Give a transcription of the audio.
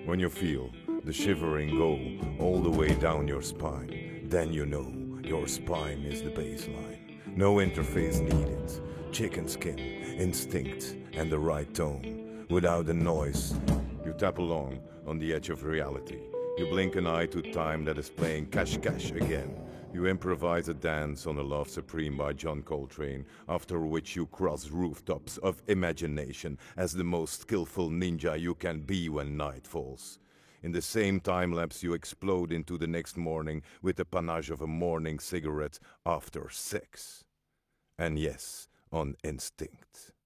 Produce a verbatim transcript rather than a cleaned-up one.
When you feel the shivering go all the way down your spine, then you know your spine is the baseline. No interface needed. Chicken skin, instinct, and the right tone. Without the noise, you tap along on the edge of reality. You blink an eye to time that is playing Cash Cash again. You improvise a dance on A Love Supreme by John Coltrane, after which you cross rooftops of imagination as the most skillful ninja you can be when night falls. In the same time-lapse you explode into the next morning with the panache of a morning cigarette after sex. And yes, on instinct.